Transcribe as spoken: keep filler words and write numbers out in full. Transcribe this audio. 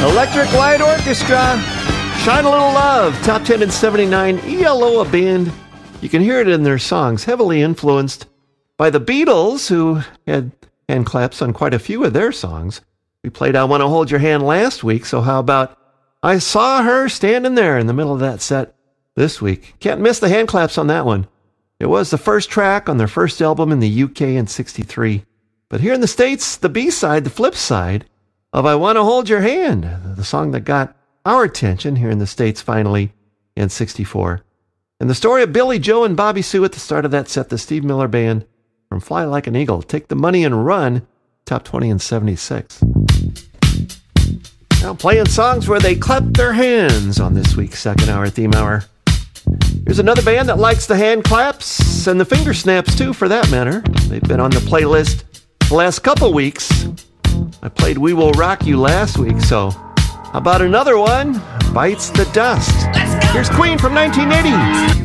Electric Light Orchestra, Shine a Little Love, top ten in seventy-nine, E L O, a band. You can hear it in their songs, heavily influenced by the Beatles, who had hand claps on quite a few of their songs. We played I Want to Hold Your Hand last week, so how about I Saw Her Standing There in the middle of that set this week. Can't miss the hand claps on that one. It was the first track on their first album in the U K in sixty-three. But here in the States, the B-side, the flip side of I Want to Hold Your Hand, the song that got our attention here in the States finally in sixty-four. And the story of Billy Joe and Bobby Sue at the start of that set, the Steve Miller Band from Fly Like an Eagle, Take the Money and Run, top twenty in seventy-six. Now playing songs where they clap their hands on this week's second hour theme hour. Here's another band that likes the hand claps and the finger snaps too, for that matter. They've been on the playlist the last couple weeks. I played We Will Rock You last week, so how about another one? Bites the Dust. Here's Queen from nineteen eighty.